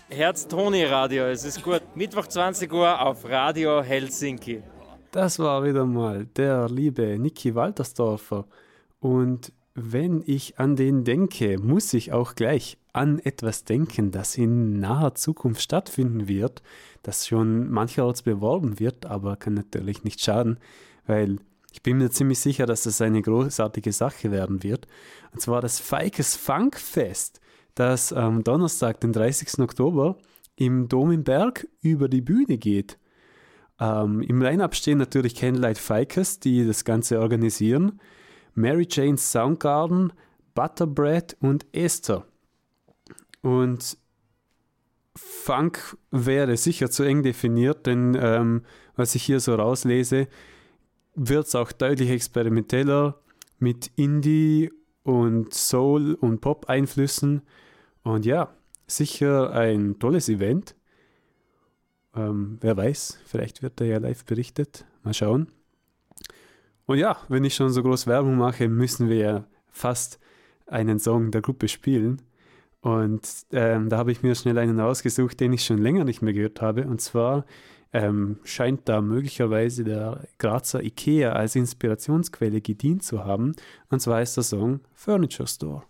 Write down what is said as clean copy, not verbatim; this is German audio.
Herz-Toni-Radio, es ist gut. Mittwoch 20 Uhr auf Radio Helsinki. Das war wieder mal der liebe Niki Waltersdorfer. Und wenn ich an den denke, muss ich auch gleich an etwas denken, das in naher Zukunft stattfinden wird, das schon mancherorts beworben wird, aber kann natürlich nicht schaden, weil ich bin mir ziemlich sicher, dass das eine großartige Sache werden wird. Und zwar das Feikes Funkfest, das am Donnerstag, den 30. Oktober, im Dom im Berg über die Bühne geht. Im Line-Up stehen natürlich Candlelight Feikes, die das Ganze organisieren, Mary Jane's Soundgarden, Butterbread und Esther. Und Funk wäre sicher zu eng definiert, denn was ich hier so rauslese, wird es auch deutlich experimenteller mit Indie und Soul und Pop-Einflüssen. Und ja, sicher ein tolles Event. Wer weiß, vielleicht wird er ja live berichtet. Mal schauen. Und ja, wenn ich schon so groß Werbung mache, müssen wir ja fast einen Song der Gruppe spielen. Und da habe ich mir schnell einen rausgesucht, den ich schon länger nicht mehr gehört habe. Und zwar scheint da möglicherweise der Grazer Ikea als Inspirationsquelle gedient zu haben. Und zwar ist der Song Furniture Store.